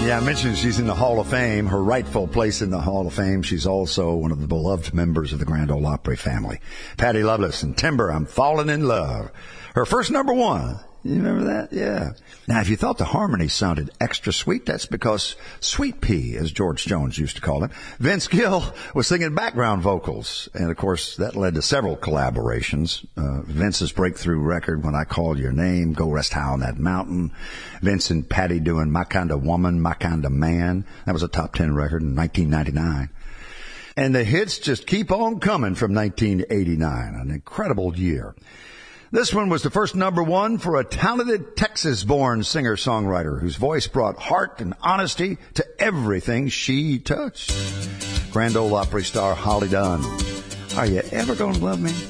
Yeah, I mentioned she's in the Hall of Fame, her rightful place in the Hall of Fame. She's also one of the beloved members of the Grand Ole Opry family. Patti Loveless and Timber, I'm Falling in Love. Her first number one. You remember that? Yeah. Now, if you thought the harmony sounded extra sweet, that's because Sweet Pea, as George Jones used to call him, Vince Gill was singing background vocals. And, of course, that led to several collaborations. Vince's breakthrough record, When I Call Your Name, Go Rest High on That Mountain. Vince and Patti doing My Kind of Woman, My Kind of Man. That was a top 10 record in 1999. And the hits just keep on coming from 1989, an incredible year. This one was the first number one for a talented Texas-born singer-songwriter whose voice brought heart and honesty to everything she touched. Grand Ole Opry star Holly Dunn. Are You Ever Gonna Love Me?